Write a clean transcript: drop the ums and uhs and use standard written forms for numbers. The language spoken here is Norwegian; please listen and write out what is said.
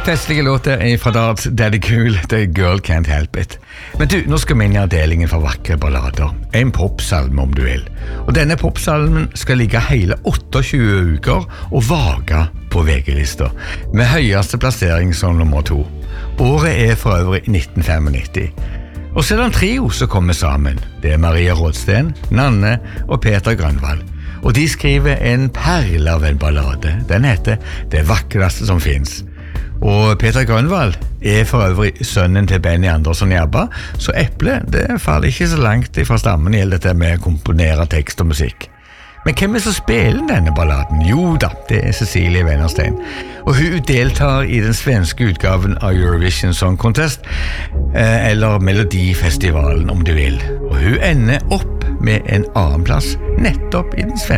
festlige låter fra Darts Daddy Cool, The Girl Can't Help It. Men du, nå skal vi inn i avdelingen for vakre ballader. En popsalme om du vil. Og denne popsalmen skal ligge hele 28 uker og vage på VG-lister, med høyeste plassering som nummer 2. Året for øvrig 1995. Og så det en trio som kommer sammen. Det Maria Rådsten, Nanne og Peter Grønvald. Og de skriver en perle av en ballade. Den heter Det vakreste som finnes. Og Peter Grønvald for øvrig sønnen til Benny Andersson Jabba, så Eple, det faller ikke så langt fra stammen i dette med å komponere tekst og musikk. Men hvem som spiller denne balladen? Jo da, det Cecilie Wennerstein. Og hun deltar i den svenske utgaven av Eurovision Song Contest, eller Melodifestivalen om du vil. Og hun ender opp med en annen plass nettopp i den svenske